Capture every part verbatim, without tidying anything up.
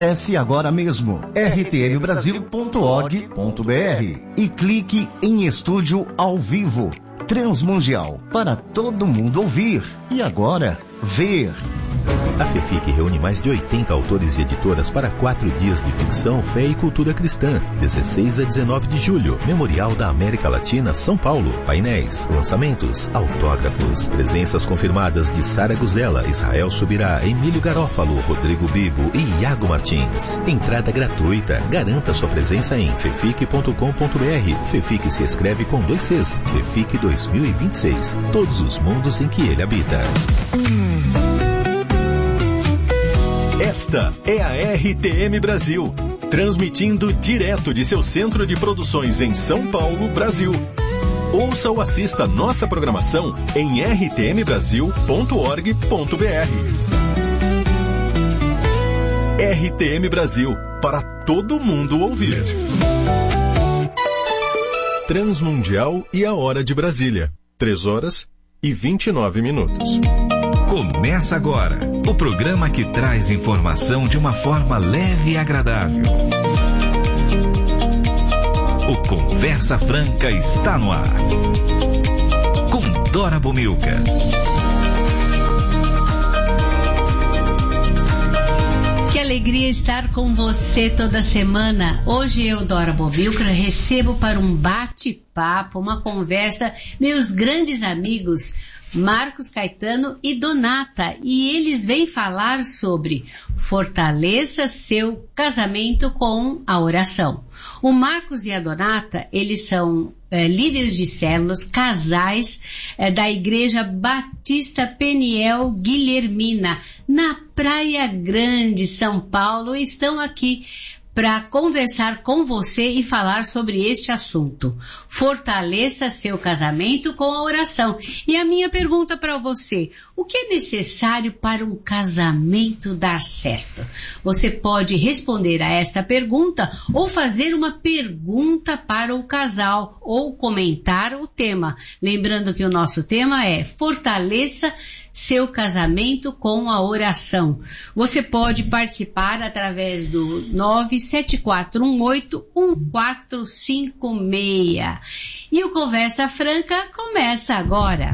Acesse agora mesmo r t m brasil ponto org ponto b r e clique em Estúdio ao Vivo. Transmundial, para todo mundo ouvir e agora ver. A FEFIC reúne mais de oitenta autores e editoras para quatro dias de ficção, fé e cultura cristã. dezesseis a dezenove de julho, Memorial da América Latina, São Paulo. Painéis, lançamentos, autógrafos. Presenças confirmadas de Sara Guzella, Israel Subirá, Emílio Garófalo, Rodrigo Bibo e Iago Martins. Entrada gratuita. Garanta sua presença em fefic ponto com ponto b r. FEFIC se escreve com dois Cs. FEFIC dois mil e vinte e seis. Todos os mundos em que ele habita. Esta é a R T M Brasil, transmitindo direto de seu centro de produções em São Paulo, Brasil. Ouça ou assista nossa programação em r t m brasil ponto org ponto b r. R T M Brasil, para todo mundo ouvir. Transmundial e a Hora de Brasília, três horas e vinte e nove minutos. Começa agora o programa que traz informação de uma forma leve e agradável. O Conversa Franca está no ar. Com Dora Bomilca. Que alegria estar com você toda semana. Hoje eu, Dora Bomilca, recebo para um bate-papo, uma conversa, meus grandes amigos Marcos Caetano e Donata, e eles vêm falar sobre fortaleça seu casamento com a oração. O Marcos e a Donata, eles são é, líderes de células, casais é, da Igreja Batista Peniel Guilhermina, na Praia Grande, São Paulo, e estão aqui para conversar com você e falar sobre este assunto. Fortaleça seu casamento com a oração. E a minha pergunta para você, o que é necessário para um casamento dar certo? Você pode responder a esta pergunta ou fazer uma pergunta para o casal ou comentar o tema. Lembrando que o nosso tema é fortaleça seu casamento com a oração. Você pode participar através do nove sete quatro um oito um quatro cinco seis. E o Conversa Franca começa agora.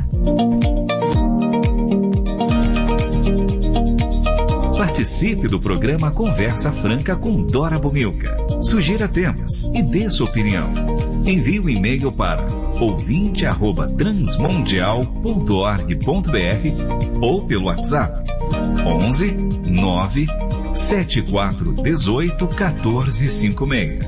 Participe do programa Conversa Franca com Dora Bomilca. Sugira temas e dê sua opinião. Envie um e-mail para ouvinte arroba transmundial ponto org ponto b r ou pelo WhatsApp onze nove sete quatro um oito um quatro cinco seis.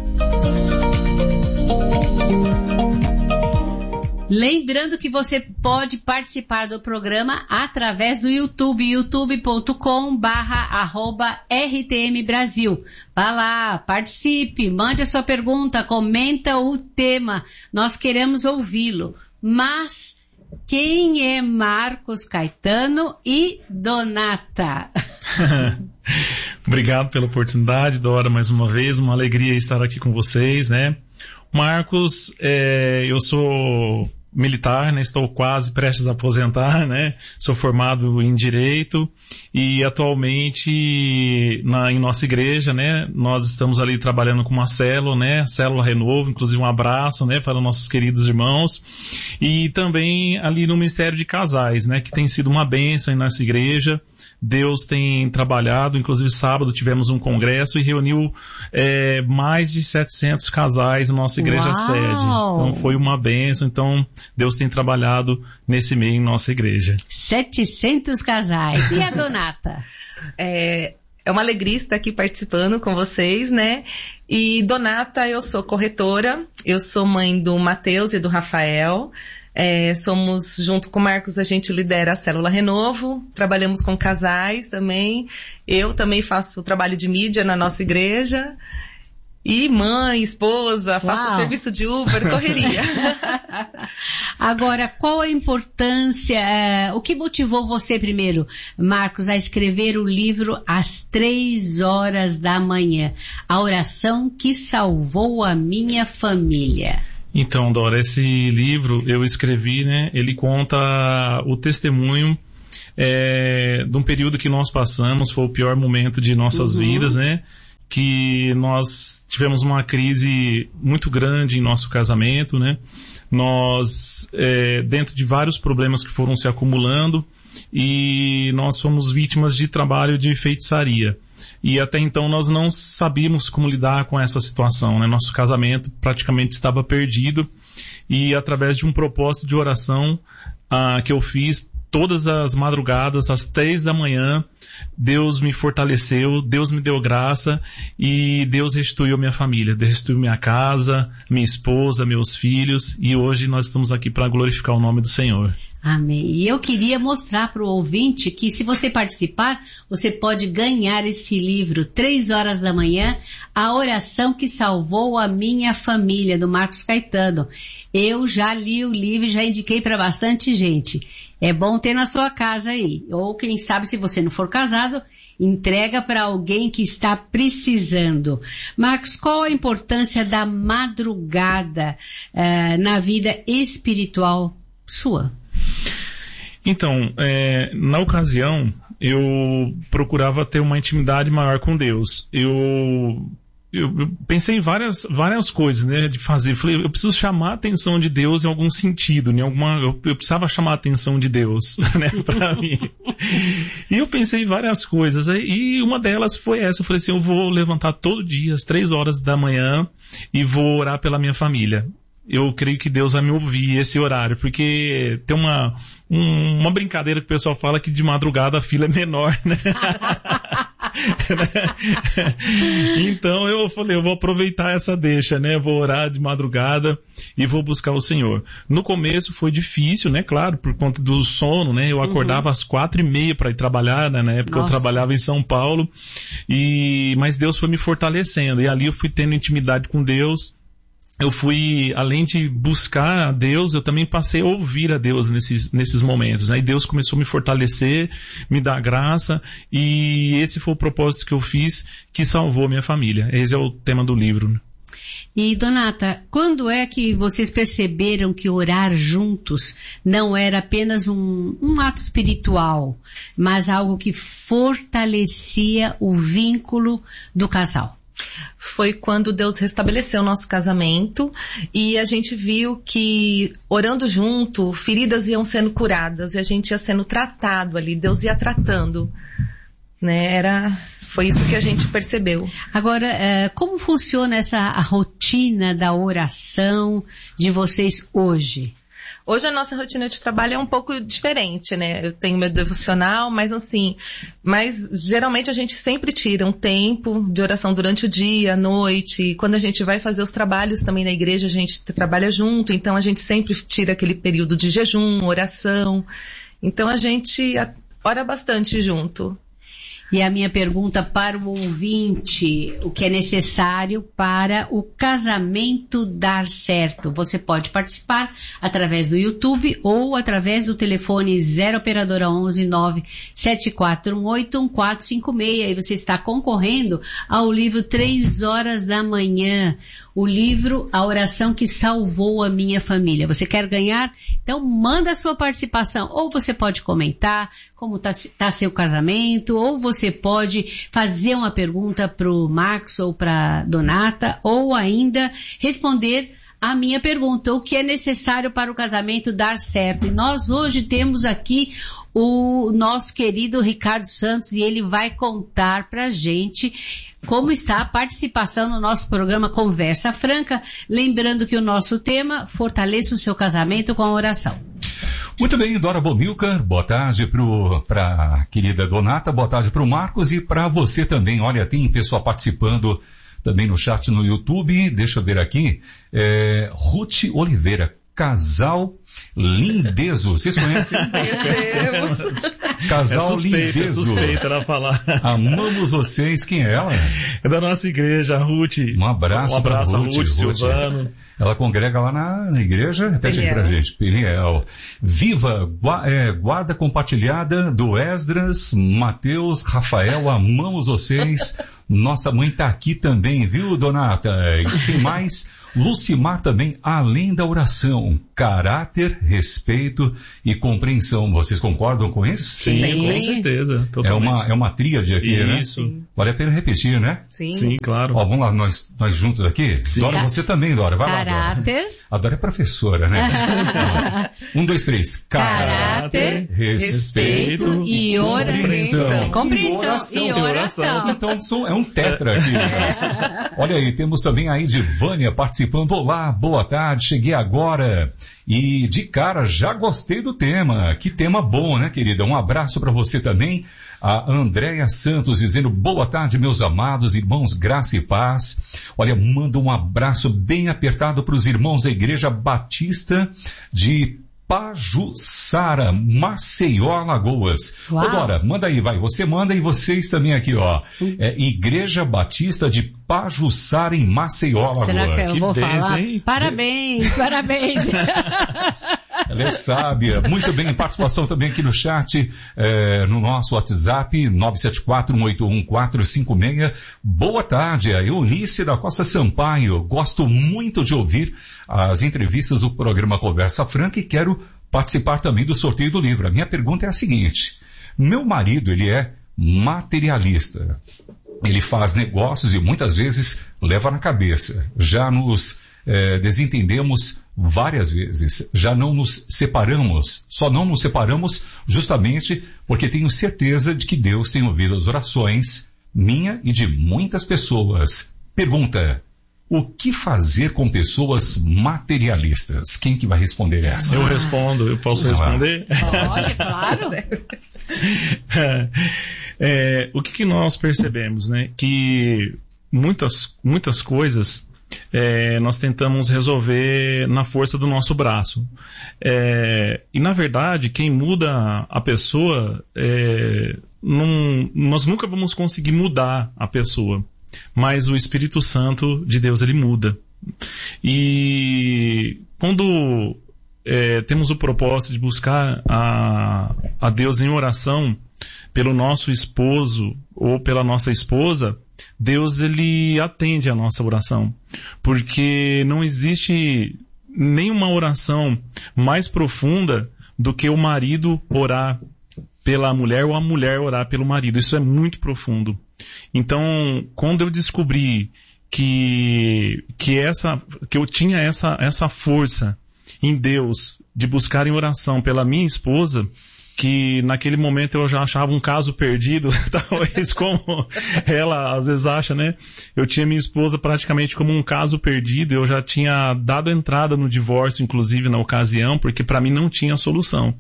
Lembrando que você pode participar do programa através do YouTube, youtube ponto com barra arroba R T M Brasil. Vá lá, participe, mande a sua pergunta, comenta o tema, nós queremos ouvi-lo. Mas quem é Marcos Caetano e Donata? Obrigado pela oportunidade, Dora, mais uma vez, uma alegria estar aqui com vocês, né? Marcos, é, eu sou militar, né? Estou quase prestes a aposentar, né? Sou formado em Direito e atualmente na, em nossa igreja, né? Nós estamos ali trabalhando com uma célula, né? Célula Renovo, inclusive um abraço, né? Para nossos queridos irmãos. E também ali no Ministério de Casais, né? Que tem sido uma bênção em nossa igreja. Deus tem trabalhado, inclusive sábado tivemos um congresso e reuniu é, mais de setecentos casais na nossa igreja Uau! sede. Então foi uma bênção, então Deus tem trabalhado nesse meio em nossa igreja. setecentos casais. E a Donata? É, é uma alegria estar aqui participando com vocês, né? E Donata, eu sou corretora, eu sou mãe do Matheus e do Rafael. É, somos, junto com o Marcos, a gente lidera a Célula Renovo, trabalhamos com casais também, eu também faço trabalho de mídia na nossa igreja, e mãe, esposa, faço Uau. serviço de Uber, correria. Agora, qual a importância, é, o que motivou você primeiro, Marcos, a escrever o livro Às Três Horas da Manhã, a oração que salvou a minha família? Então, Dora, esse livro eu escrevi, né, ele conta o testemunho é, de um período que nós passamos, foi o pior momento de nossas uhum. vidas, né, que nós tivemos uma crise muito grande em nosso casamento, né? Nós, é, dentro de vários problemas que foram se acumulando, e nós fomos vítimas de trabalho de feitiçaria. E até então nós não sabíamos como lidar com essa situação, né? Nosso casamento praticamente estava perdido, e através de um propósito de oração ah, que eu fiz todas as madrugadas, às três da manhã, Deus me fortaleceu, Deus me deu graça e Deus restituiu minha família, restituiu minha casa, minha esposa, meus filhos, e hoje nós estamos aqui para glorificar o nome do Senhor. Amém. E eu queria mostrar para o ouvinte que se você participar, você pode ganhar esse livro, Três Horas da Manhã, A Oração que Salvou a Minha Família, do Marcos Caetano. Eu já li o livro e já indiquei para bastante gente. É bom ter na sua casa aí. Ou quem sabe, se você não for casado, entrega para alguém que está precisando. Marcos, qual a importância da madrugada uh, na vida espiritual sua? Então, é, na ocasião, eu procurava ter uma intimidade maior com Deus. Eu, eu, eu pensei em várias, várias coisas, né, de fazer. Falei, eu preciso chamar a atenção de Deus em algum sentido, em alguma, eu, eu precisava chamar a atenção de Deus, né, pra mim. E eu pensei em várias coisas, e uma delas foi essa. Eu falei assim, eu vou levantar todo dia, às três horas da manhã, e vou orar pela minha família. Eu creio que Deus vai me ouvir esse horário, porque tem uma, um, uma brincadeira que o pessoal fala que de madrugada a fila é menor, né? Então eu falei, eu vou aproveitar essa deixa, né? Vou orar de madrugada e vou buscar o Senhor. No começo foi difícil, né? Claro, por conta do sono, né? Eu acordava uhum. às quatro e meia para ir trabalhar, né? Na época Nossa. Eu trabalhava em São Paulo, e, mas Deus foi me fortalecendo, e ali eu fui tendo intimidade com Deus. Eu fui, além de buscar a Deus, eu também passei a ouvir a Deus nesses, nesses momentos. Aí Deus começou a me fortalecer, me dar graça, e esse foi o propósito que eu fiz, que salvou a minha família. Esse é o tema do livro. E Donata, quando é que vocês perceberam que orar juntos não era apenas um, um ato espiritual, mas algo que fortalecia o vínculo do casal? Foi quando Deus restabeleceu o nosso casamento e a gente viu que, orando junto, feridas iam sendo curadas e a gente ia sendo tratado ali, Deus ia tratando, né? Era, foi isso que a gente percebeu. Agora, como funciona essa a rotina da oração de vocês hoje? Hoje a nossa rotina de trabalho é um pouco diferente, né? Eu tenho meu devocional, mas assim, mas geralmente a gente sempre tira um tempo de oração durante o dia, à noite. Quando a gente vai fazer os trabalhos também na igreja, a gente trabalha junto, então a gente sempre tira aquele período de jejum, oração. Então a gente ora bastante junto. E a minha pergunta para o ouvinte, o que é necessário para o casamento dar certo? Você pode participar através do YouTube ou através do telefone zero operadora onze nove sete quatro um oito um quatro cinco seis. E você está concorrendo ao livro Três Horas da Manhã. O livro A Oração que Salvou a Minha Família. Você quer ganhar? Então manda a sua participação. Ou você pode comentar como está tá seu casamento, ou você pode fazer uma pergunta para o Marcos ou para Donata, ou ainda responder a minha pergunta, o que é necessário para o casamento dar certo. E nós hoje temos aqui o nosso querido Ricardo Santos e ele vai contar pra gente como está a participação no nosso programa Conversa Franca, lembrando que o nosso tema, fortaleça o seu casamento com a oração. Muito bem, Dora Bomilcar, boa tarde para a querida Donata, boa tarde para o Marcos e para você também. Olha, tem pessoal participando também no chat no YouTube, deixa eu ver aqui, é, Ruth Oliveira, casal lindezo, vocês conhecem? Casal é suspeita, lindezo. É suspeita ela falar. Amamos vocês, quem é ela? É da nossa igreja, a Ruth. Um abraço, um abraço pra a Ruth, Ruth, Ruth Silvano. Ela congrega lá na igreja, repete aí pra gente, Peniel. Viva, gua, é, guarda compartilhada do Esdras, Mateus, Rafael, amamos vocês. Nossa mãe tá aqui também, viu, Donata? E quem mais? Lucimar também, além da oração, caráter, respeito e compreensão. Vocês concordam com isso? Sim, Sim. com certeza. É uma, é uma tríade aqui, isso. né? Isso. Vale a pena repetir, né? Sim. Sim, claro. Ó, vamos lá, nós, nós juntos aqui? Sim. Dora, você também, Dora. Vai caráter. lá, Dora. A Dora é professora, né? um, dois, três. Caráter, respeito e oração. Compreensão e oração. Então, são, é um tetra aqui. Né? Olha aí, temos também a Edivânia participando. Olá, boa tarde, cheguei agora. E de cara, já gostei do tema. Que tema bom, né, querida? Um abraço para você também. A Andréia Santos dizendo, boa tarde, meus amados irmãos, graça e paz. Olha, manda um abraço bem apertado para os irmãos da Igreja Batista de Pajuçara, Maceió, Alagoas. Ô, Dora, manda aí, vai. Você manda e vocês também aqui, ó. É Igreja Batista de Pajuçara, em Maceió, Alagoas. Será que eu que vou vez, falar? Hein? Parabéns, parabéns. Ela é sábia. Muito bem, participação também aqui no chat, é, no nosso WhatsApp, nove sete quatro, um oito um, quatro cinco seis. Boa tarde, a Eunice da Costa Sampaio. Gosto muito de ouvir as entrevistas do programa Conversa Franca e quero participar também do sorteio do livro. A minha pergunta é a seguinte. Meu marido, ele é materialista. Ele faz negócios e muitas vezes leva na cabeça. Já nos é, desentendemos várias vezes. Já não nos separamos. Só não nos separamos justamente porque tenho certeza de que Deus tem ouvido as orações minha e de muitas pessoas. Pergunta. O que fazer com pessoas materialistas? Quem que vai responder essa? Eu respondo, eu posso Vamos responder? Olha, claro. é, é, o que, que nós percebemos, né? Que muitas, muitas coisas é, nós tentamos resolver na força do nosso braço. É, e na verdade, quem muda a pessoa, é, não, nós nunca vamos conseguir mudar a pessoa. Mas o Espírito Santo de Deus, ele muda. E quando é, temos o propósito de buscar a, a Deus em oração pelo nosso esposo ou pela nossa esposa, Deus, ele atende a nossa oração. Porque não existe nenhuma oração mais profunda do que o marido orar pela mulher ou a mulher orar pelo marido. Isso é muito profundo. Então, quando eu descobri que, que, essa, que eu tinha essa, essa força em Deus de buscar em oração pela minha esposa, que naquele momento eu já achava um caso perdido, talvez como ela às vezes acha, né? Eu tinha minha esposa praticamente como um caso perdido, eu já tinha dado entrada no divórcio, inclusive na ocasião, porque para mim não tinha solução.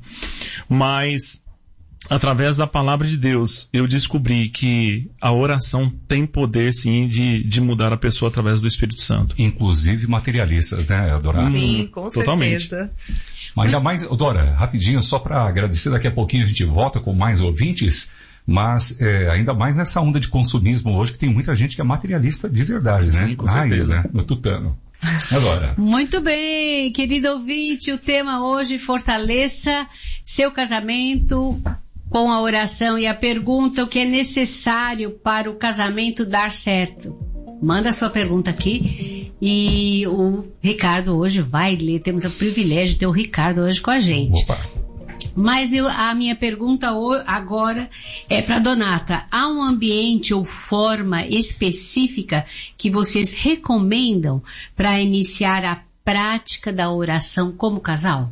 Mas através da palavra de Deus, eu descobri que a oração tem poder, sim, de, de mudar a pessoa através do Espírito Santo. Inclusive materialistas, né, Dora? Sim, com Totalmente. certeza. Mas ainda mais, Dora, rapidinho, só para agradecer, daqui a pouquinho a gente volta com mais ouvintes, mas é, ainda mais nessa onda de consumismo hoje, que tem muita gente que é materialista de verdade, né? Sim, com Raiz, certeza. né? No tutano. Agora. Muito bem, querido ouvinte, o tema hoje, fortaleça seu casamento com a oração, e a pergunta, o que é necessário para o casamento dar certo? Manda a sua pergunta aqui e o Ricardo hoje vai ler. Temos o privilégio de ter o Ricardo hoje com a gente. Opa. Mas eu, a minha pergunta agora é para Donata. Há um ambiente ou forma específica que vocês recomendam para iniciar a prática da oração como casal?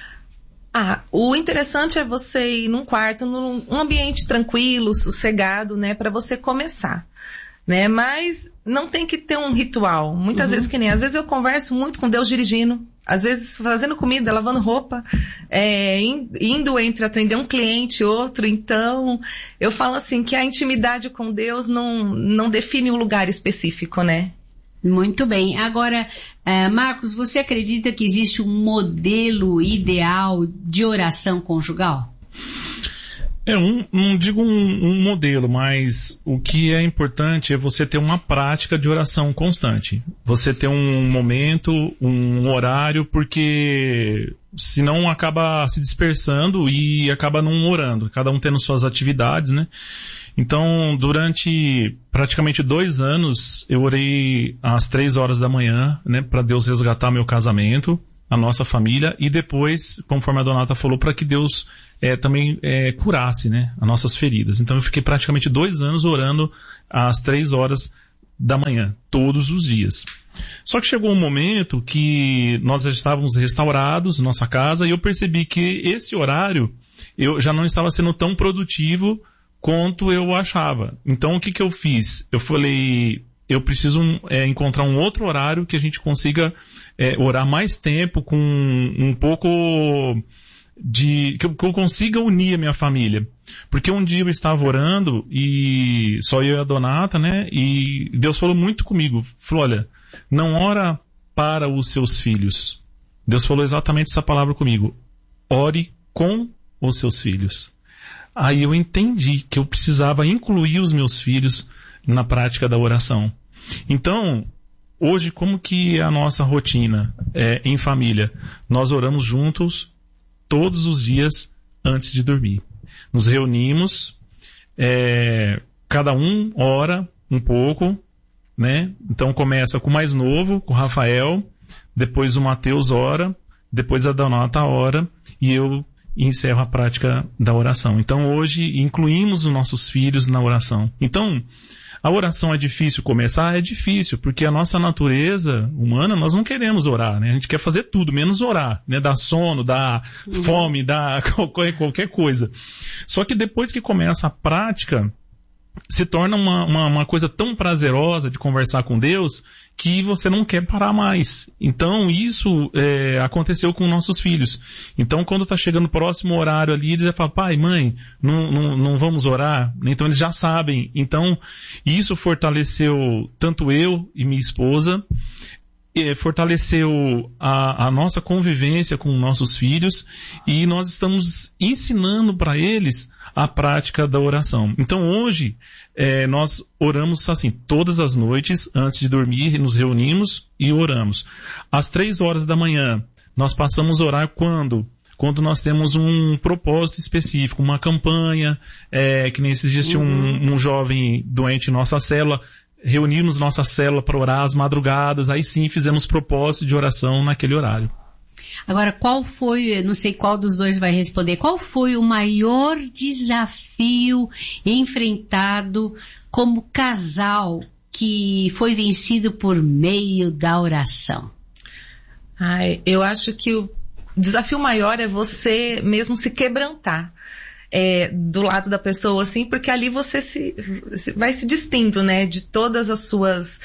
Ah, o interessante é você ir num quarto, num um ambiente tranquilo, sossegado, né, para você começar, né, mas não tem que ter um ritual. Muitas uhum. vezes que nem, às vezes eu converso muito com Deus dirigindo, às vezes fazendo comida, lavando roupa, é, indo entre atender um cliente e outro. Então, eu falo assim que a intimidade com Deus não, não define um lugar específico, né? Muito bem. Agora, uh, Marcos, você acredita que existe um modelo ideal de oração conjugal? É, um, não digo um, um modelo, mas o que é importante é você ter uma prática de oração constante. Você ter um momento, um horário, porque senão acaba se dispersando e acaba não orando, cada um tendo suas atividades, né? Então, durante praticamente dois anos, eu orei às três horas da manhã, né, para Deus resgatar meu casamento, a nossa família, e depois, conforme a Donata falou, para que Deus é, também é, curasse, né, as nossas feridas. Então eu fiquei praticamente dois anos orando às três horas da manhã, todos os dias. Só que chegou um momento que nós já estávamos restaurados, nossa casa, e eu percebi que esse horário eu já não estava sendo tão produtivo quanto eu achava. Então o que que eu fiz? Eu falei, eu preciso é, encontrar um outro horário que a gente consiga é, orar mais tempo, com um pouco de, que eu, que eu consiga unir a minha família. Porque um dia eu estava orando e só eu e a Donata, né? E Deus falou muito comigo. Falou, olha, não ora para os seus filhos. Deus falou exatamente essa palavra comigo. Ore com os seus filhos. Aí eu entendi que eu precisava incluir os meus filhos na prática da oração. Então, hoje, como que é a nossa rotina é, em família? Nós oramos juntos todos os dias antes de dormir. Nos reunimos, é, cada um ora um pouco, né? Então começa com o mais novo, com o Rafael, depois o Mateus ora, depois a Donata ora, e eu e encerro a prática da oração. Então hoje incluímos os nossos filhos na oração. Então, a oração é difícil começar? É difícil, porque a nossa natureza humana, nós não queremos orar, né? A gente quer fazer tudo, menos orar, né? Dar sono, dar uhum. fome, dar qualquer, qualquer coisa. Só que depois que começa a prática, se torna uma, uma, uma coisa tão prazerosa de conversar com Deus que você não quer parar mais. Então isso é, aconteceu com nossos filhos. Então quando está chegando o próximo horário ali, eles já falam, pai, mãe, não, não, não vamos orar? Então eles já sabem. Então isso fortaleceu tanto eu e minha esposa, fortaleceu a, a nossa convivência com nossos filhos, e nós estamos ensinando para eles a prática da oração. Então hoje, é, nós oramos assim, todas as noites, antes de dormir, nos reunimos e oramos. Às três horas da manhã, nós passamos a orar quando? Quando nós temos um propósito específico, uma campanha, é, que nesses dias tinha um, um jovem doente em nossa célula, reunimos nossa célula para orar às madrugadas, aí sim fizemos propósito de oração naquele horário. Agora, qual foi, não sei qual dos dois vai responder, qual foi o maior desafio enfrentado como casal que foi vencido por meio da oração? Ai, eu acho que o desafio maior é você mesmo se quebrantar. É, do lado da pessoa, assim, porque ali você se, se vai se despindo, né, de todas as suas,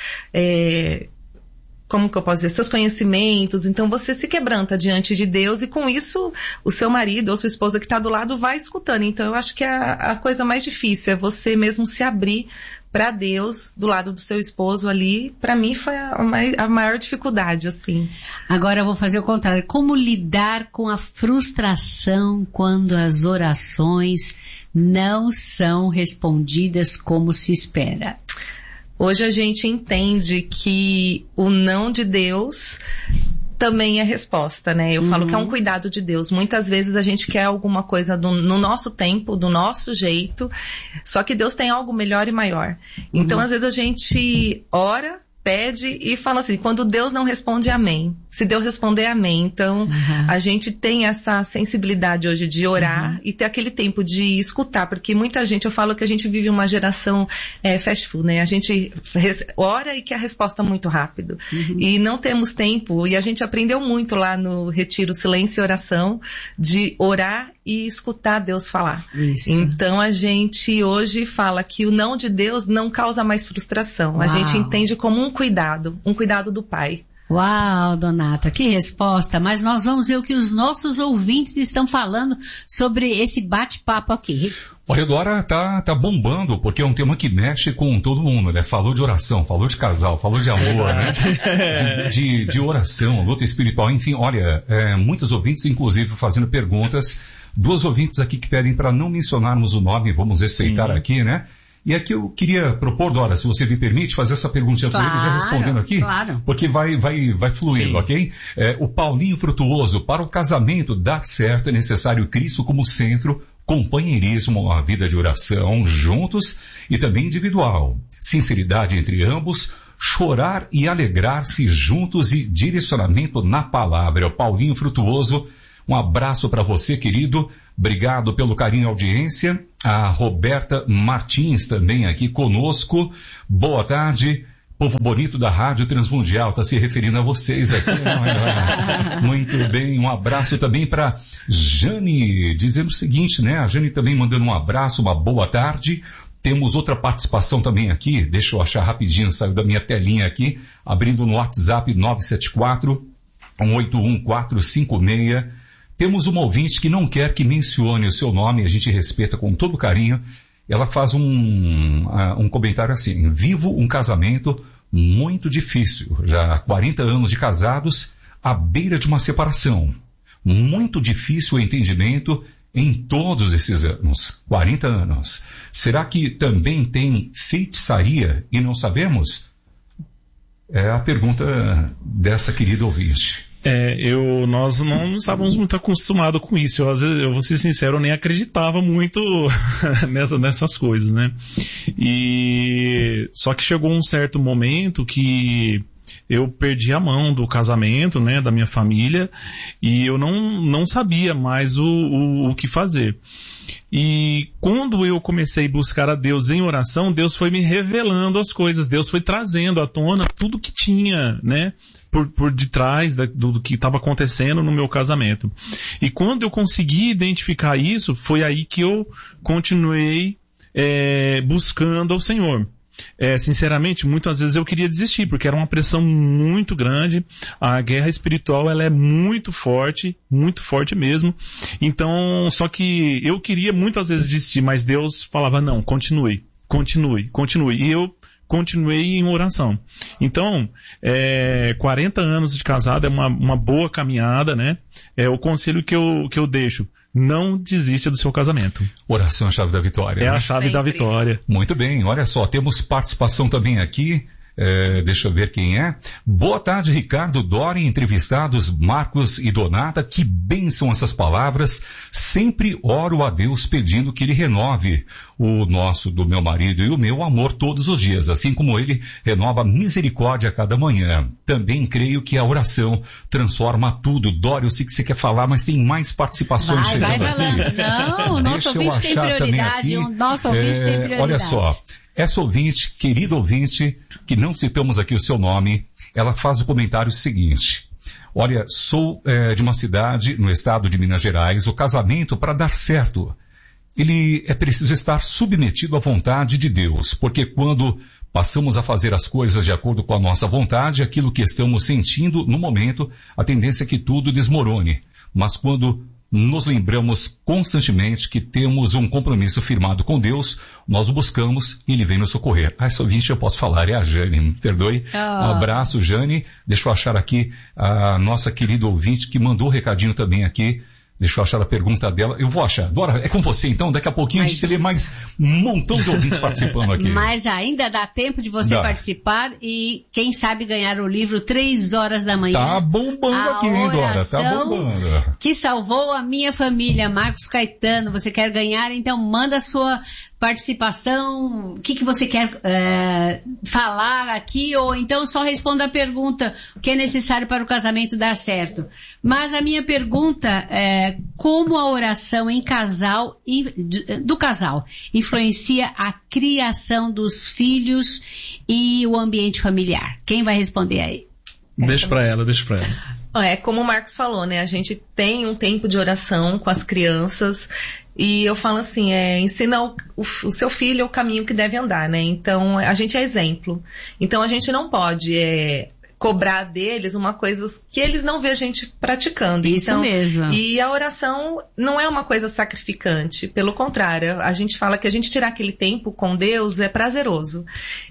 é, como que eu posso dizer, seus conhecimentos. Então você se quebranta diante de Deus, e com isso o seu marido ou sua esposa que está do lado vai escutando. Então eu acho que a, a coisa mais difícil é você mesmo se abrir para Deus do lado do seu esposo ali. Para mim foi a, mai, a maior dificuldade, assim. Agora eu vou fazer o contrário. Como lidar com a frustração quando as orações não são respondidas como se espera? Hoje a gente entende que o não de Deus também é resposta, né? Eu uhum. falo que é um cuidado de Deus. Muitas vezes a gente quer alguma coisa do, no nosso tempo, do nosso jeito, só que Deus tem algo melhor e maior. Uhum. Então, às vezes a gente ora, pede e fala assim, quando Deus não responde, amém. Se Deus responder, amém. Então, uhum. a gente tem essa sensibilidade hoje de orar uhum. e ter aquele tempo de escutar, porque muita gente, eu falo que a gente vive uma geração é, fast food, né? A gente ora e quer a resposta muito rápido. Uhum. E não temos tempo, e a gente aprendeu muito lá no Retiro Silêncio e Oração, de orar e escutar Deus falar. Isso. Então a gente hoje fala que o não de Deus não causa mais frustração. Uau. A gente entende como um cuidado, um cuidado do Pai. Uau, Donata, que resposta. Mas nós vamos ver o que os nossos ouvintes estão falando sobre esse bate-papo aqui. Olha, Dora tá, tá bombando, porque é um tema que mexe com todo mundo, né? Falou de oração, falou de casal, falou de amor, né? De, de, de oração, luta espiritual, enfim, olha, é, muitos ouvintes, inclusive, fazendo perguntas. Duas ouvintes aqui que pedem para não mencionarmos o nome, vamos respeitar Sim. aqui, né? E aqui eu queria propor, Dora, se você me permite, fazer essa perguntinha para claro, ele, já respondendo aqui, claro. Porque vai, vai, vai fluindo, Sim. ok? É, o Paulinho Frutuoso, para o casamento dar certo é necessário Cristo como centro, companheirismo, a vida de oração, juntos e também individual, sinceridade entre ambos, chorar e alegrar-se juntos e direcionamento na palavra. O Paulinho Frutuoso, um abraço para você, querido. Obrigado pelo carinho e audiência. A Roberta Martins também aqui conosco. Boa tarde. Povo bonito da Rádio Transmundial, está se referindo a vocês aqui. Não é? Muito bem, um abraço também para Jane, dizendo o seguinte, né? A Jane também mandando um abraço, uma boa tarde. Temos outra participação também aqui, deixa eu achar rapidinho, saiu da minha telinha aqui, abrindo no WhatsApp nove sete quatro, um oito um quatro cinco seis. Temos uma ouvinte que não quer que mencione o seu nome, a gente respeita com todo carinho. Ela faz um, um comentário assim: vivo um casamento muito difícil, já há quarenta anos de casados, à beira de uma separação. Muito difícil o entendimento em todos esses anos, quarenta anos. Será que também tem feitiçaria e não sabemos? É a pergunta dessa querida ouvinte. É, eu, nós não estávamos muito acostumados com isso. Eu, às vezes, eu vou ser sincero, eu nem acreditava muito nessa, nessas coisas, né? E, só que chegou um certo momento que eu perdi a mão do casamento, né, da minha família, e eu não, não sabia mais o, o, o que fazer. E quando eu comecei a buscar a Deus em oração, Deus foi me revelando as coisas, Deus foi trazendo à tona tudo que tinha, né, por, por detrás da, do, do que estava acontecendo no meu casamento. E quando eu consegui identificar isso, foi aí que eu continuei é, buscando ao Senhor. É, sinceramente, muitas vezes eu queria desistir, porque era uma pressão muito grande, a guerra espiritual ela é muito forte, muito forte mesmo, então, só que eu queria muitas vezes desistir, mas Deus falava, não, continue, continue, continue, e eu continuei em oração. Então, é, quarenta anos de casado é uma, uma boa caminhada, né? É o conselho que eu, que eu deixo. Não desista do seu casamento. Oração é a chave da vitória. É né? a chave Sempre. da vitória. Muito bem, olha só, temos participação também aqui. É, deixa eu ver quem é. Boa tarde, Ricardo, Dori, entrevistados Marcos e Donata. Que bênção essas palavras. Sempre oro a Deus pedindo que Ele renove o nosso, do meu marido e o meu amor todos os dias, assim como Ele renova a misericórdia a cada manhã. Também creio que a oração transforma tudo. Dori, eu sei que você quer falar, mas tem mais participações vai, chegando vai aqui. Falando. Não, o nosso ouvinte tem prioridade. O nosso ouvinte é, tem prioridade. Olha só. Essa ouvinte, querida ouvinte, que não citamos aqui o seu nome, ela faz o comentário seguinte. Olha, sou é, de uma cidade no estado de Minas Gerais. O casamento, para dar certo, ele é preciso estar submetido à vontade de Deus, porque quando passamos a fazer as coisas de acordo com a nossa vontade, aquilo que estamos sentindo no momento, a tendência é que tudo desmorone. Mas quando nos lembramos constantemente que temos um compromisso firmado com Deus, nós o buscamos e Ele vem nos socorrer. Ah, essa ouvinte eu posso falar, é a Jane, me perdoe. Oh. Um abraço, Jane. Deixa eu achar aqui a nossa querida ouvinte que mandou um recadinho também aqui. Deixa eu achar a pergunta dela. Eu vou achar. Dora, é com você então. Daqui a pouquinho Mas... a gente lê mais um montão de ouvintes participando aqui. Mas ainda dá tempo de você dá. participar e, quem sabe, ganhar o livro Três Horas da Manhã. Tá bombando a aqui, hein, Dora? Tá bombando. Que salvou a minha família, Marcos Caetano. Você quer ganhar? Então manda a sua participação, o que, que você quer é, falar aqui, ou então só responda a pergunta, o que é necessário para o casamento dar certo. Mas a minha pergunta é, como a oração em casal, do casal, influencia a criação dos filhos e o ambiente familiar? Quem vai responder aí? Deixa para ela, deixa para ela. É, como o Marcos falou, né, a gente tem um tempo de oração com as crianças. E eu falo assim, é, ensina o, o, o seu filho o caminho que deve andar, né? Então, a gente é exemplo. Então, a gente não pode é, cobrar deles uma coisa que eles não vê a gente praticando. Isso então, mesmo. E a oração não é uma coisa sacrificante. Pelo contrário, a gente fala que a gente tirar aquele tempo com Deus é prazeroso.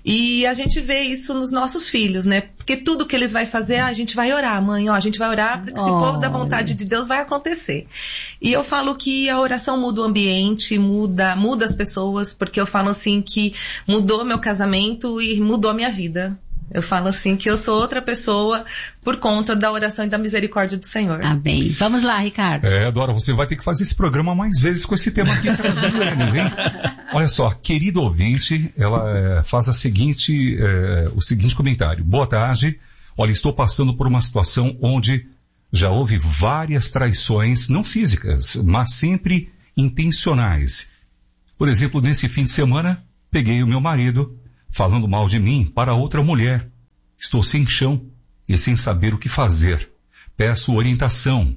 E a gente vê isso nos nossos filhos, né? Porque tudo que eles vão fazer, ah, a gente vai orar, mãe, ó, a gente vai orar, porque se for da vontade de Deus vai acontecer. E eu falo que a oração muda o ambiente, muda, muda as pessoas, porque eu falo assim que mudou meu casamento e mudou a minha vida. Eu falo assim que eu sou outra pessoa por conta da oração e da misericórdia do Senhor. Amém. Vamos lá, Ricardo. É, Dora, você vai ter que fazer esse programa mais vezes com esse tema aqui trazendo eles, hein? Olha só, querido ouvinte, ela é, faz a seguinte, é, o seguinte comentário. Boa tarde. Olha, estou passando por uma situação onde já houve várias traições, não físicas, mas sempre intencionais. Por exemplo, nesse fim de semana, peguei o meu marido falando mal de mim para outra mulher. Estou sem chão e sem saber o que fazer. Peço orientação.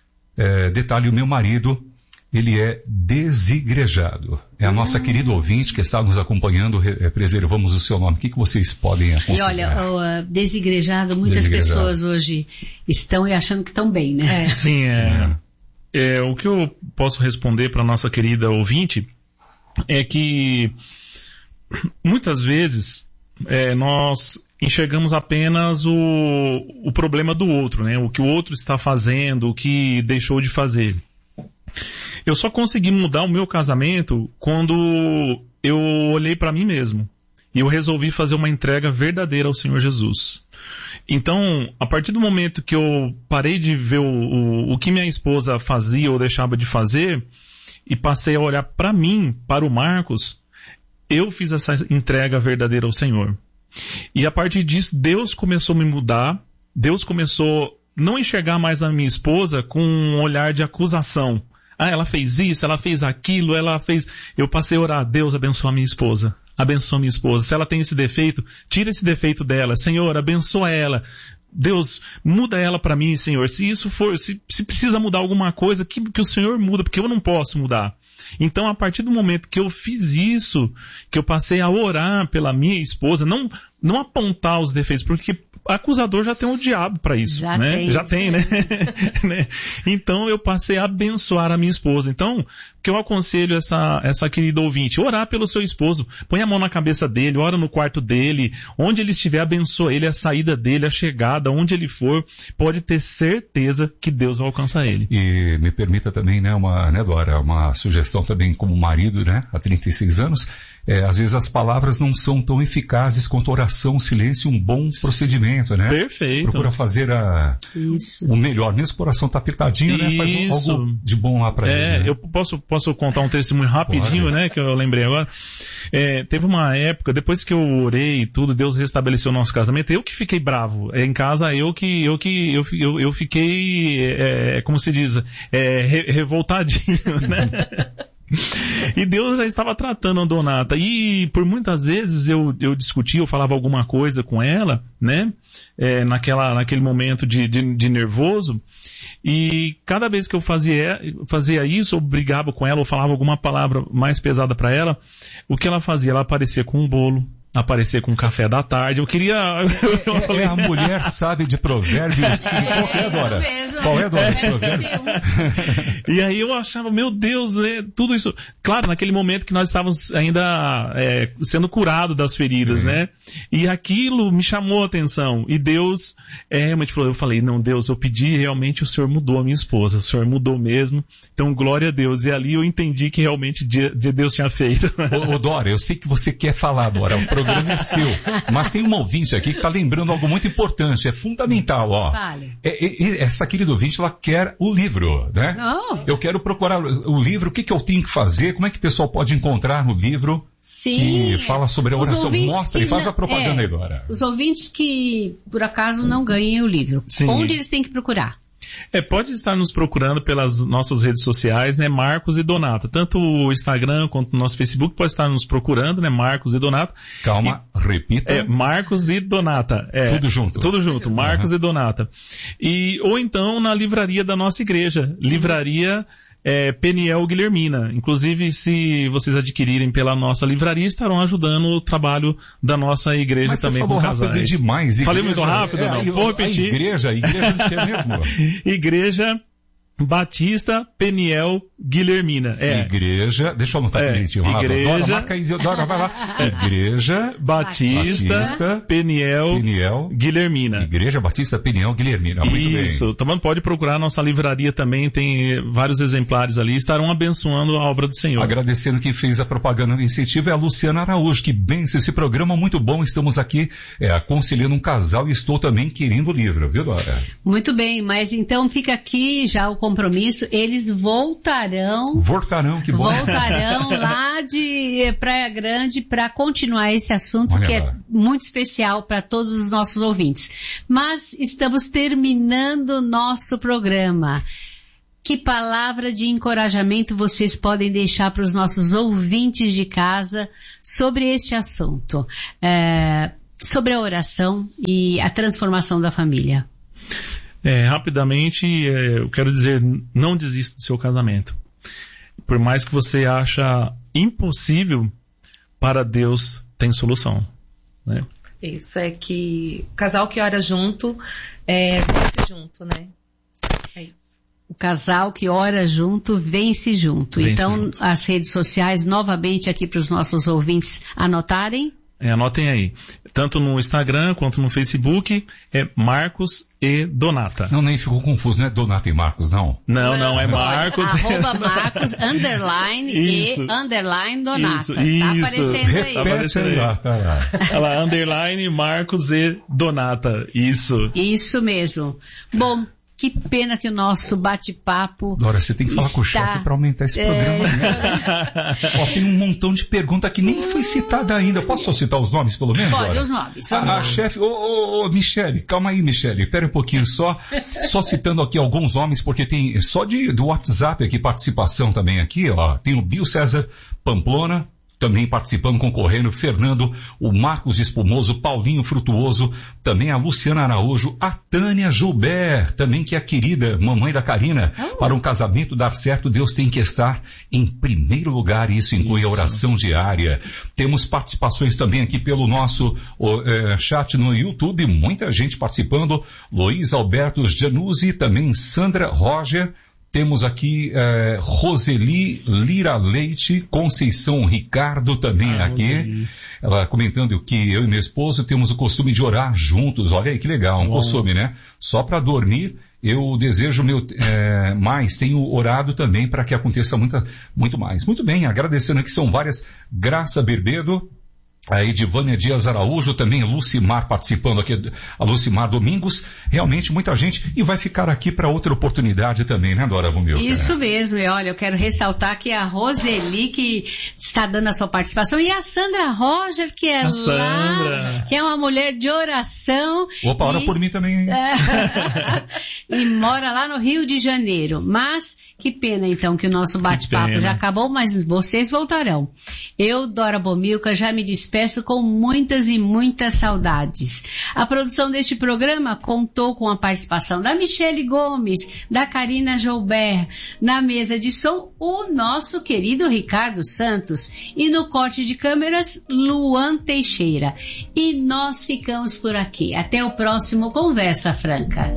É, detalhe, o meu marido, ele é desigrejado. É a nossa hum. querida ouvinte que está nos acompanhando, é, preservamos o seu nome. O que, que vocês podem aconselhar? E olha, o, uh, desigrejado, muitas desigrejado. pessoas hoje estão e achando que estão bem, né? É. Sim, é, é. é. O que eu posso responder para a nossa querida ouvinte é que muitas vezes é, nós enxergamos apenas o, o problema do outro, né? O que o outro está fazendo, o que deixou de fazer. Eu só consegui mudar o meu casamento quando eu olhei para mim mesmo. E eu resolvi fazer uma entrega verdadeira ao Senhor Jesus. Então, a partir do momento que eu parei de ver o, o, o que minha esposa fazia ou deixava de fazer, e passei a olhar para mim, para o Marcos, eu fiz essa entrega verdadeira ao Senhor. E a partir disso, Deus começou a me mudar. Deus começou a não enxergar mais a minha esposa com um olhar de acusação. Ah, ela fez isso, ela fez aquilo, ela fez... Eu passei a orar, Deus abençoa a minha esposa. Abençoa a minha esposa. Se ela tem esse defeito, tira esse defeito dela. Senhor, abençoa ela. Deus, muda ela para mim, Senhor. Se isso for, se, se precisa mudar alguma coisa, que, que o Senhor muda, porque eu não posso mudar. Então, a partir do momento que eu fiz isso, que eu passei a orar pela minha esposa, não, não apontar os defeitos, porque acusador já tem o diabo para isso, já né? Tem, já tem, né? né? Então, eu passei a abençoar a minha esposa. Então, o que eu aconselho essa, essa querida ouvinte, orar pelo seu esposo, põe a mão na cabeça dele, ora no quarto dele, onde ele estiver, abençoa ele, a saída dele, a chegada, onde ele for, pode ter certeza que Deus vai alcançar ele. E me permita também, né, uma, né, Dora, uma sugestão também como marido, né, há trinta e seis anos, é, às vezes as palavras não são tão eficazes quanto oração, silêncio, um bom procedimento, né? Perfeito. Procura fazer a, Isso. o melhor, mesmo que o coração tá apertadinho, né? Faz Isso. algo de bom lá pra é, ele. Né? Eu posso, posso contar um testemunho rapidinho, Pode. né, que eu lembrei agora. É, teve uma época, depois que eu orei e tudo, Deus restabeleceu o nosso casamento, eu que fiquei bravo. Em casa, eu que, eu que, eu, eu, eu fiquei, é, como se diz, é, re, revoltadinho, né? E Deus já estava tratando a Donata. E por muitas vezes eu, eu discutia, eu falava alguma coisa com ela, né? É, naquela, naquele momento de, de, de nervoso. E cada vez que eu fazia, fazia isso, eu brigava com ela, ou falava alguma palavra mais pesada para ela, o que ela fazia? Ela aparecia com um bolo, aparecer com um café da tarde. Eu queria... É, é a mulher sabe de provérbios. Qual é, Dora? Qual é, Dora? E aí eu achava, meu Deus, é, tudo isso... Claro, naquele momento que nós estávamos ainda é, sendo curados das feridas, Sim. né? E aquilo me chamou a atenção. E Deus é, realmente falou, eu falei, não, Deus, eu pedi, realmente o Senhor mudou a minha esposa. O Senhor mudou mesmo. Então, glória a Deus. E ali eu entendi que realmente de, de Deus tinha feito. Ô, ô, Dora, eu sei que você quer falar, Dora. O programa é seu. Mas tem um ouvinte aqui que está lembrando algo muito importante. É fundamental, ó. Vale. É, é, essa querida ouvinte, ela quer o livro, né? Não. Eu quero procurar o livro. O que, que eu tenho que fazer? Como é que o pessoal pode encontrar no livro? Sim. Que fala sobre a oração. Mostra e faz a propaganda é, aí, Dora. Os ouvintes que, por acaso, não ganhem o livro. Sim. Onde eles têm que procurar? É, pode estar nos procurando pelas nossas redes sociais, né, Marcos e Donata. Tanto o Instagram quanto o nosso Facebook pode estar nos procurando, né, Marcos e Donata. Calma, e, repita. É, Marcos e Donata. É, tudo junto. Tudo junto, Marcos uhum. e Donata. E, ou então na livraria da nossa igreja, livraria é, Peniel Guilhermina. Inclusive, se vocês adquirirem pela nossa livraria, estarão ajudando o trabalho da nossa igreja. Mas também com casais. Rápido demais. Igreja, Falei muito rápido, é, não? A, Vou repetir. A igreja, a igreja não tem mesmo. Igreja Batista Peniel Guilhermina. É. Igreja, deixa eu anotar É, aqui direitinho. igreja- Dora, marca aí, Dora, vai lá. Igreja Batista, Batista Peniel, Peniel, Guilhermina. Igreja Batista Peniel Guilhermina. Muito Isso, bem. também pode procurar a nossa livraria também, tem vários exemplares ali, estarão abençoando a obra do Senhor. Agradecendo quem fez a propaganda do incentivo é a Luciana Araújo, que benção esse programa, muito bom. Estamos aqui é, aconselhando um casal e estou também querendo o livro, viu, Dora? Muito bem, mas então fica aqui já o compromisso, eles voltarão, Voltarão, que bom. voltarão lá de Praia Grande para continuar esse assunto Olha que lá. é muito especial para todos os nossos ouvintes. Mas estamos terminando o nosso programa. Que palavra de encorajamento vocês podem deixar para os nossos ouvintes de casa sobre este assunto? É, sobre a oração e a transformação da família. É, rapidamente, é, eu quero dizer, não desista do seu casamento. Por mais que você acha impossível, para Deus tem solução, né? Isso é que o casal que ora junto, é, vence junto, né? É isso. O casal que ora junto, vence junto. Vence então, junto. as redes sociais, novamente aqui para os nossos ouvintes anotarem. É, anotem aí. Tanto no Instagram quanto no Facebook, é Marcos e Donata. Não, nem ficou confuso, não é Donata e Marcos, não? Não, não, é Marcos. Arroba Marcos, underline Isso. e underline Donata. Isso, tá isso. aparecendo aí. Tá aparecendo aí. lá, tá lá. Ela, underline Marcos e Donata. Isso. Isso mesmo. Bom, que pena que o nosso bate-papo... Dora, você tem que falar com o está- chefe para aumentar esse É, programa. Né? Ó, tem um montão de perguntas que nem foi citada ainda. Posso só citar os nomes, pelo menos, Pode, Dora? os nomes. Vamos A, lá. a chefe, ô, ô, ô, Michele, calma aí, Michele, pera um pouquinho só, só citando aqui alguns nomes, porque tem só de, do WhatsApp aqui, participação também aqui, ó, tem o Bill César Pamplona, também participando, concorrendo, Fernando, o Marcos Espumoso, Paulinho Frutuoso, também a Luciana Araújo, a Tânia Gilbert, também que é a querida mamãe da Karina. Oh. Para um casamento dar certo, Deus tem que estar em primeiro lugar, e isso inclui Isso. a oração diária. Temos participações também aqui pelo nosso o, eh, chat no YouTube, muita gente participando, Luiz Alberto Januzzi, também Sandra Roger. Temos aqui eh, Roseli Lira Leite, Conceição Ricardo também Ah, aqui. Roseli. Ela comentando que eu e meu esposo temos o costume de orar juntos. Olha aí que legal, um Bom. costume, né? Só para dormir, eu desejo meu eh, mais, tenho orado também para que aconteça muita, muito mais. Muito bem, agradecendo aqui, são várias. Graça Berbedo, a Edivânia Dias Araújo, também Lucimar participando aqui, a Lucimar Domingos, realmente muita gente, e vai ficar aqui para outra oportunidade também, né, Dora Romilca? Isso mesmo, e olha, eu quero ressaltar que a Roseli, que está dando a sua participação, e a Sandra Roger, que é A lá, Sandra. que é uma mulher de oração. Opa, ora e, por mim também, hein? e mora lá no Rio de Janeiro. Mas, que pena então que o nosso bate-papo pena. já acabou, mas vocês voltarão. Eu, Dora Bomilca, já me despeço com muitas e muitas saudades. A produção deste programa contou com a participação da Michele Gomes, da Karina Joubert, na mesa de som o nosso querido Ricardo Santos e no corte de câmeras Luan Teixeira. E nós ficamos por aqui. Até o próximo Conversa Franca.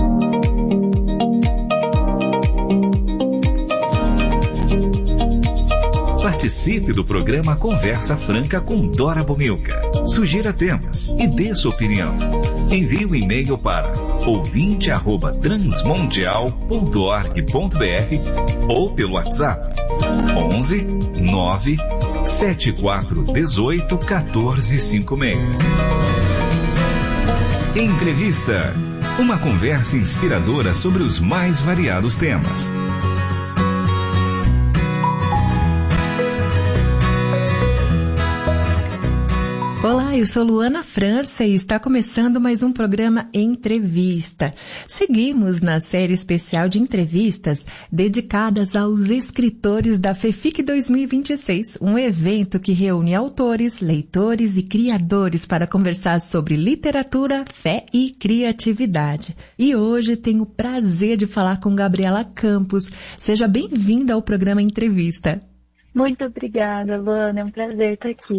Participe do programa Conversa Franca com Dora Bomilca. Sugira temas e dê sua opinião. Envie um e-mail para ouvinte arroba transmundial ponto org ponto br ou pelo WhatsApp onze nove sete quatro um oito um quatro cinco seis. Entrevista. Uma conversa inspiradora sobre os mais variados temas. Olá, eu sou Luana França e está começando mais um programa Entrevista. Seguimos na série especial de entrevistas dedicadas aos escritores da FEFIC dois mil e vinte e seis, um evento que reúne autores, leitores e criadores para conversar sobre literatura, fé e criatividade. E hoje tenho o prazer de falar com Gabriela Campos. Seja bem-vinda ao programa Entrevista. Muito obrigada, Luana. É um prazer estar aqui.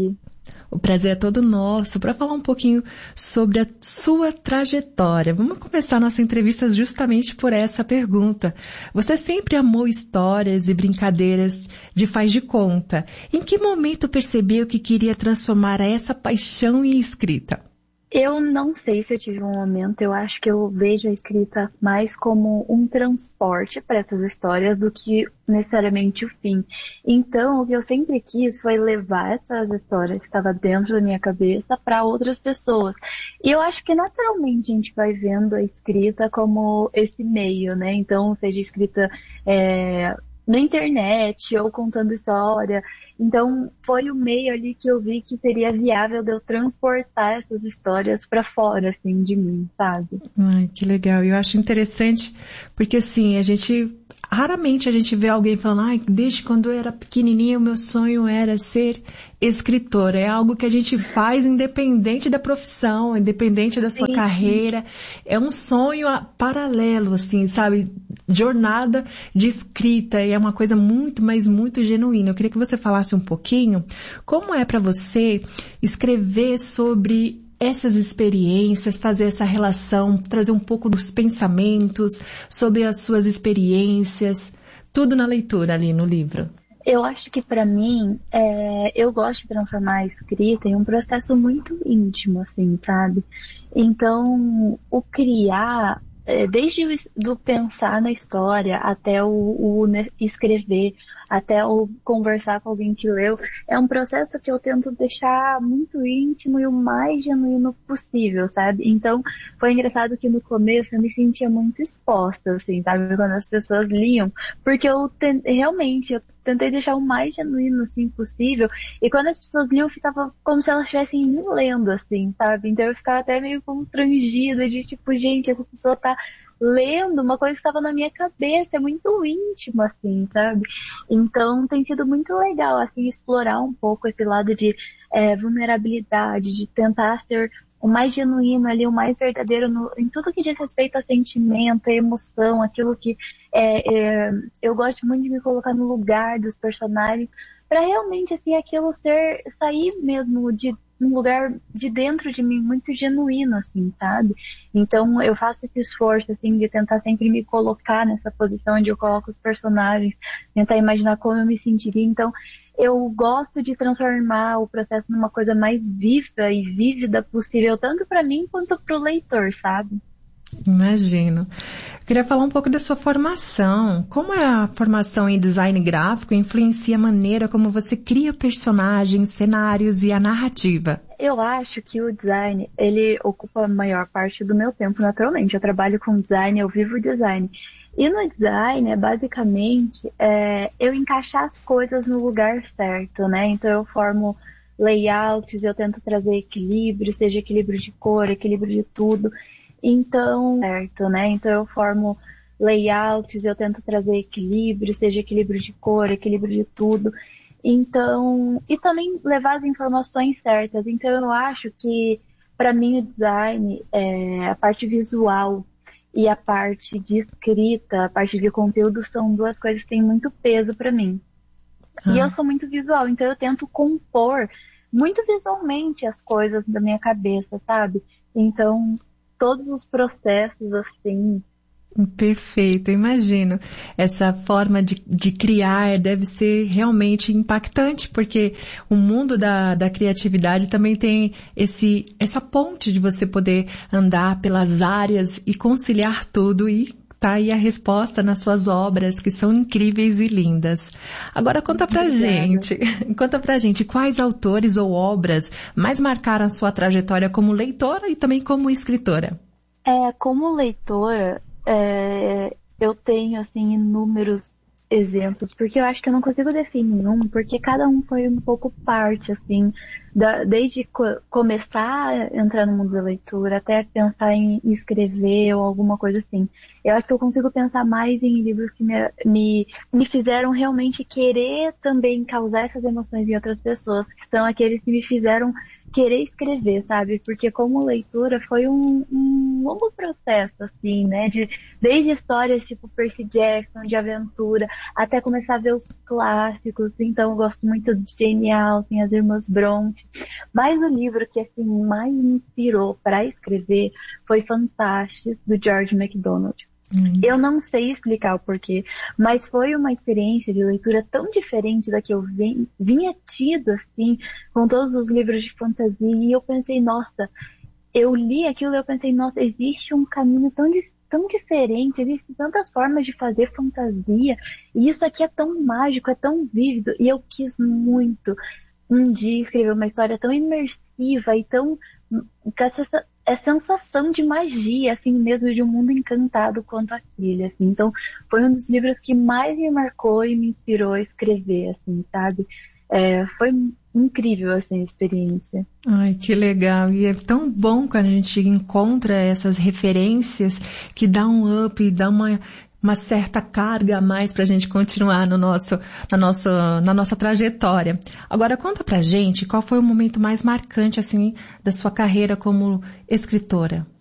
O prazer é todo nosso para falar um pouquinho sobre a sua trajetória. Vamos começar nossa entrevista justamente por essa pergunta. Você sempre amou histórias e brincadeiras de faz de conta. Em que momento percebeu que queria transformar essa paixão em escrita? Eu não sei se eu tive um momento, eu acho que eu vejo a escrita mais como um transporte para essas histórias do que necessariamente o fim. Então, o que eu sempre quis foi levar essas histórias que estavam dentro da minha cabeça para outras pessoas. E eu acho que naturalmente a gente vai vendo a escrita como esse meio, né? Então, seja escrita é, na internet ou contando história. Então, foi o meio ali que eu vi que seria viável de eu transportar essas histórias para fora, assim, de mim, sabe? Ai, que legal. Eu acho interessante, porque assim, a gente, raramente a gente vê alguém falando, ai, desde quando eu era pequenininha o meu sonho era ser escritora. É algo que a gente faz independente da profissão, independente da sua Sim. carreira. É um sonho paralelo, assim, sabe? Jornada de escrita. E é uma coisa muito, mas muito genuína. Eu queria que você falasse um pouquinho como é para você escrever sobre essas experiências, fazer essa relação, trazer um pouco dos pensamentos sobre as suas experiências, tudo na leitura ali no livro. Eu acho que para mim, é, eu gosto de transformar a escrita em um processo muito íntimo, assim, sabe? Então, o criar, é, desde o do pensar na história até o, o escrever, até o conversar com alguém que leu, é um processo que eu tento deixar muito íntimo e o mais genuíno possível, sabe? Então, foi engraçado que no começo eu me sentia muito exposta, assim, sabe? Quando as pessoas liam, porque eu te... realmente, eu tentei deixar o mais genuíno, assim, possível, e quando as pessoas liam, ficava como se elas estivessem me lendo, assim, sabe? Então eu ficava até meio constrangida de, tipo, gente, essa pessoa tá lendo uma coisa que estava na minha cabeça, é muito íntimo, assim, sabe? Então tem sido muito legal, assim, explorar um pouco esse lado de é, vulnerabilidade, de tentar ser o mais genuíno ali, o mais verdadeiro no, em tudo que diz respeito a sentimento, a emoção, aquilo que é, é, eu gosto muito de me colocar no lugar dos personagens, para realmente, assim, aquilo ser, sair mesmo de um lugar de dentro de mim muito genuíno, assim, sabe? Então eu faço esse esforço, assim, de tentar sempre me colocar nessa posição onde eu coloco os personagens, tentar imaginar como eu me sentiria. Então eu gosto de transformar o processo numa coisa mais viva e vívida possível, tanto para mim quanto para o leitor, sabe? Imagino. Eu queria falar um pouco da sua formação. Como a formação em design gráfico influencia a maneira como você cria personagens, cenários e a narrativa? Eu acho que o design, ele ocupa a maior parte do meu tempo, naturalmente. Eu trabalho com design, eu vivo design. E no design, é basicamente, é, eu encaixar as coisas no lugar certo, né? Então eu formo layouts, eu tento trazer equilíbrio, seja equilíbrio de cor, equilíbrio de tudo. Então, certo, né? Então eu formo layouts, eu tento trazer equilíbrio, seja equilíbrio de cor, equilíbrio de tudo. Então, e também levar as informações certas. Então eu acho que, para mim, o design, é, a parte visual e a parte de escrita, a parte de conteúdo, são duas coisas que têm muito peso para mim. Ah. E eu sou muito visual, então eu tento compor muito visualmente as coisas da minha cabeça, sabe? Então, todos os processos, assim. Perfeito, imagino. Essa forma de, de criar deve ser realmente impactante, porque o mundo da, da criatividade também tem esse, essa ponte de você poder andar pelas áreas e conciliar tudo, e tá aí a resposta nas suas obras, que são incríveis e lindas. Agora conta pra Obrigada. gente, conta pra gente quais autores ou obras mais marcaram a sua trajetória como leitora e também como escritora. É, como leitora, é, eu tenho, assim, inúmeros exemplos, porque eu acho que eu não consigo definir um, porque cada um foi um pouco parte, assim, da, desde co- começar a entrar no mundo da leitura, até pensar em escrever ou alguma coisa assim. Eu acho que eu consigo pensar mais em livros que me, me, me fizeram realmente querer também causar essas emoções em outras pessoas, que são aqueles que me fizeram querer escrever, sabe? Porque como leitura foi um, um longo processo, assim, né? De, desde histórias tipo Percy Jackson, de aventura, até começar a ver os clássicos. Então eu gosto muito de Jane Austen, as Irmãs Bronte. Mas o livro que, assim, mais me inspirou para escrever foi Fantastes, do George MacDonald. Hum. Eu não sei explicar o porquê, mas foi uma experiência de leitura tão diferente da que eu vim, vinha tido, assim, com todos os livros de fantasia, e eu pensei, nossa, eu li aquilo e eu pensei, nossa, existe um caminho tão, tão diferente, existem tantas formas de fazer fantasia, e isso aqui é tão mágico, é tão vívido, e eu quis muito um dia escrever uma história tão imersiva e tão, com essa é sensação de magia, assim mesmo, de um mundo encantado quanto aquele, assim. Então, foi um dos livros que mais me marcou e me inspirou a escrever, assim, sabe? É, foi incrível, assim, a experiência. Ai, que legal. E é tão bom quando a gente encontra essas referências que dá um up, dá uma... uma certa carga a mais para a gente continuar no nosso, na, nossa, na nossa trajetória. Agora, conta pra gente qual foi o momento mais marcante, assim, da sua carreira como escritora.